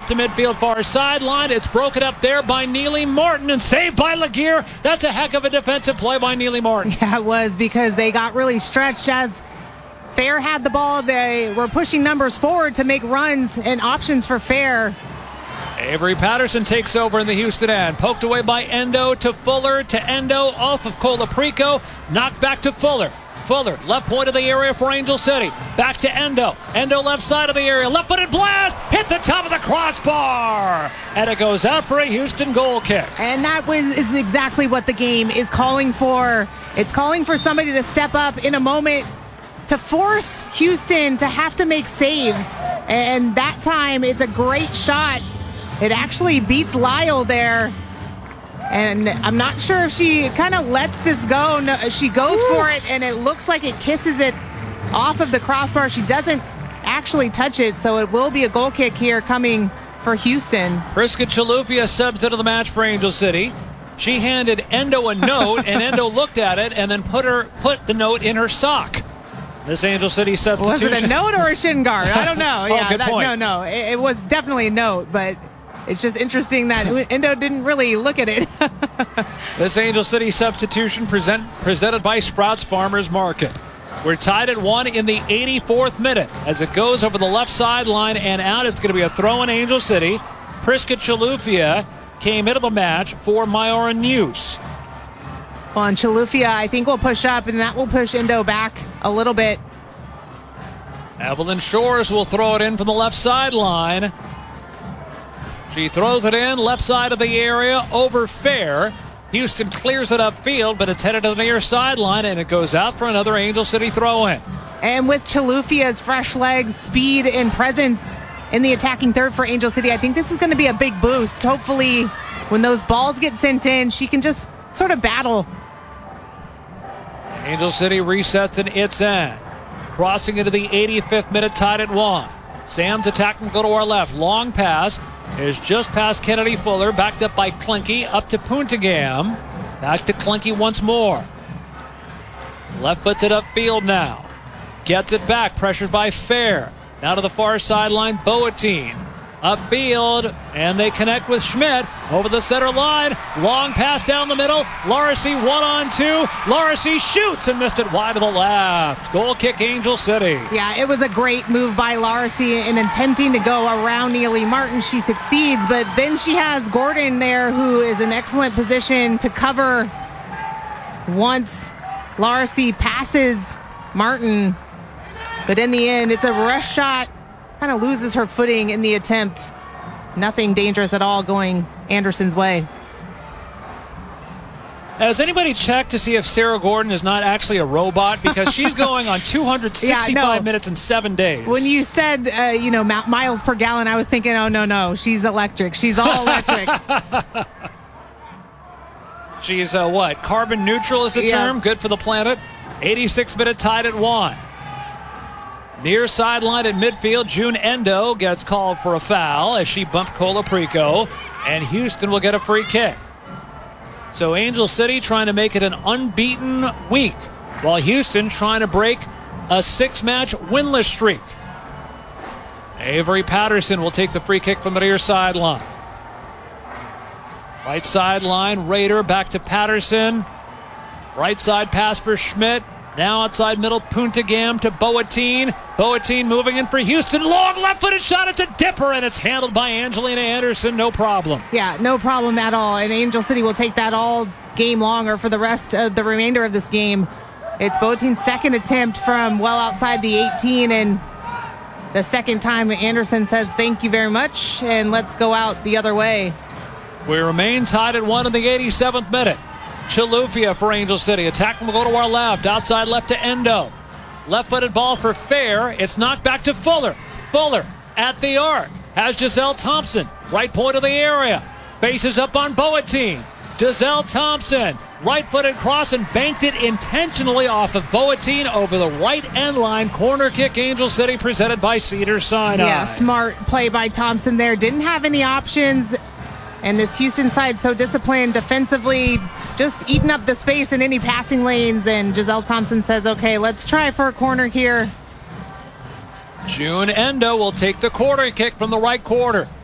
to midfield far sideline. It's broken up there by Neely Martin and saved by Laguerre. That's a heck of a defensive play by Neely Martin. Yeah, it was, because they got really stretched as Fair had the ball. They were pushing numbers forward to make runs and options for Fair. Avery Patterson takes over in the Houston end. Poked away by Endo to Fuller to Endo off of Colaprico. Knocked back to Fuller. Fuller, left point of the area for Angel City. Back to Endo. Endo left side of the area. Left-footed blast. Hit the top of the crossbar. And it goes out for a Houston goal kick. And that is exactly what the game is calling for. It's calling for somebody to step up in a moment to force Houston to have to make saves. And that time, it's a great shot. It actually beats Lyle there. And I'm not sure if she kind of lets this go. No, she goes for it, and it looks like it kisses it off of the crossbar. She doesn't actually touch it, so it will be a goal kick here coming for Houston. Priska Chilufya subs into the match for Angel City. She handed Endo a note, and Endo looked at it and then put the note in her sock. This Angel City substitution. Was it a note or a shin guard? I don't know. Good point. No. It was definitely a note, but it's just interesting that Endo didn't really look at it. This Angel City substitution presented by Sprouts Farmers Market. We're tied at 1 in the 84th minute. As it goes over the left sideline and out, it's going to be a throw in Angel City. Priska Chilufya came into the match for Myora News. Well, and Chilufya, I think, will push up, and that will push Endo back a little bit. Evelyn Shores will throw it in from the left sideline. She throws it in, left side of the area, over Fair. Houston clears it upfield, but it's headed to the near sideline, and it goes out for another Angel City throw-in. And with Chilufya's fresh legs, speed, and presence in the attacking third for Angel City, I think this is going to be a big boost. Hopefully, when those balls get sent in, she can just sort of battle. Angel City resets in its end. Crossing into the 85th minute, tied at 1. Sam's attacking, go to our left. Long pass is just past Kennedy Fuller, backed up by Klinke, up to Puntigam. Back to Klinke once more. Left puts it upfield now. Gets it back, pressured by Fair. Now to the far sideline, Boateng. Upfield, and they connect with Schmidt over the center line. Long pass down the middle. Larcy 1-on-2. Larcy shoots and missed it wide to the left. Goal kick, Angel City. Yeah, it was a great move by Larcy in attempting to go around Neely Martin. She succeeds, but then she has Gordon there, who is in excellent position to cover once Larcy passes Martin. But in the end, it's a rush shot. Kind of loses her footing in the attempt. Nothing dangerous at all going Anderson's way. Has anybody checked to see if Sarah Gordon is not actually a robot? Because she's going on 265 minutes in 7 days. When you said, miles per gallon, I was thinking, oh, no, she's electric. She's all electric. She's what? Carbon neutral is the term. Good for the planet. 86 minute tied at 1. Near sideline at midfield, June Endo gets called for a foul as she bumped Colaprico, and Houston will get a free kick. So Angel City trying to make it an unbeaten week, while Houston trying to break a 6-match winless streak. Avery Patterson will take the free kick from the near sideline. Right sideline, Raider back to Patterson. Right side pass for Schmidt. Now outside middle, Puntigam to Boateng. Boateng moving in for Houston. Long left-footed shot. It's a dipper, and it's handled by Angelina Anderson. No problem. Yeah, no problem at all. And Angel City will take that all game long, or for the rest of the remainder of this game. It's Boateng's second attempt from well outside the 18, and the second time Anderson says thank you very much, and let's go out the other way. We remain tied at 1 in the 87th minute. Chilufya for Angel City. Attack will go to our left. Outside left to Endo. Left-footed ball for Fair. It's knocked back to Fuller. Fuller at the arc. Has Giselle Thompson. Right point of the area. Faces up on Boateng. Giselle Thompson. Right-footed cross and banked it intentionally off of Boateng over the right end line. Corner kick, Angel City, presented by Cedars-Sinai. Yeah, smart play by Thompson there. Didn't have any options. And this Houston side so disciplined defensively, just eating up the space in any passing lanes. And Giselle Thompson says, okay, let's try for a corner here. June Endo will take the corner kick from the right quarter.